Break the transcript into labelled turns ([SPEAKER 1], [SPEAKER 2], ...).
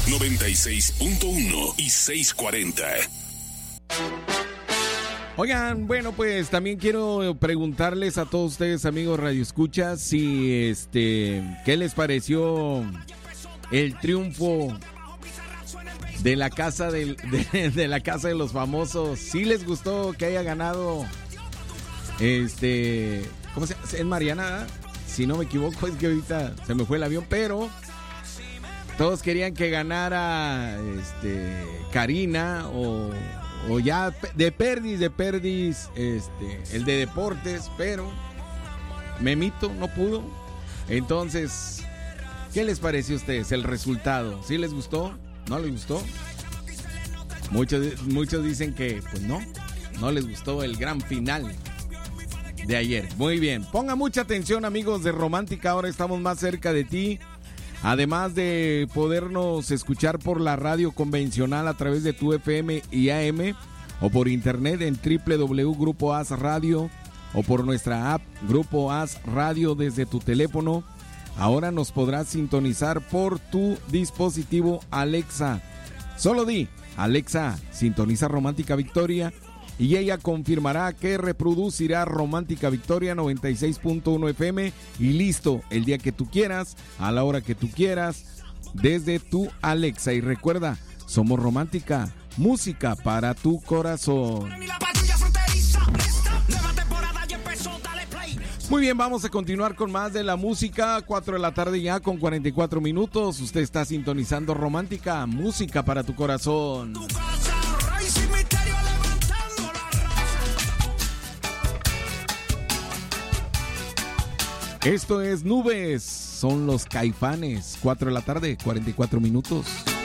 [SPEAKER 1] 96.1 y 640.
[SPEAKER 2] Oigan, bueno, pues también quiero preguntarles a todos ustedes, amigos radioescuchas, si ¿qué les pareció el triunfo de la casa de la casa de los famosos? ¿Sí les gustó que haya ganado ¿cómo se llama? Es Mariana, si no me equivoco, es que ahorita se me fue el avión, pero todos querían que ganara Karina o ya de perdis, el de deportes, pero Memito no pudo. Entonces, ¿qué les pareció a ustedes el resultado? ¿Sí les gustó? ¿No les gustó? Muchos dicen que pues no les gustó el gran final de ayer. Muy bien, ponga mucha atención, amigos de Romántica, ahora estamos más cerca de ti. Además de podernos escuchar por la radio convencional a través de tu FM y AM o por internet en www.Grupo AS Radio o por nuestra app Grupo AS Radio desde tu teléfono, ahora nos podrás sintonizar por tu dispositivo Alexa. Solo di, Alexa, sintoniza Romántica Victoria y ella confirmará que reproducirá Romántica Victoria 96.1 FM y listo, el día que tú quieras, a la hora que tú quieras, desde tu Alexa. Y recuerda, somos Romántica, música para tu corazón. Muy bien, vamos a continuar con más de la música. 4 de la tarde ya con 44 minutos. Usted está sintonizando Romántica, música para tu corazón. Esto es Nubes, son los Caifanes. 4 de la tarde, 44 minutos.